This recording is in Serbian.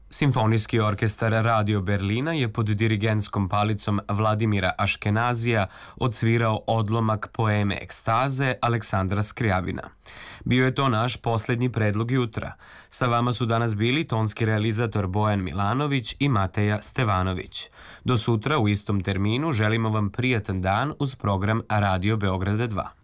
Simfonijski orkestar Radio Berlina je pod dirigentskom palicom Vladimira Aškenazija odsvirao odlomak poeme Ekstaze Aleksandra Skrijabina. Bio je to naš posljednji predlog jutra. Sa vama su danas bili tonski realizator Bojan Milanović i Mateja Stevanović. Do sutra u istom terminu želimo vam prijatan dan uz program Radio Beograda 2.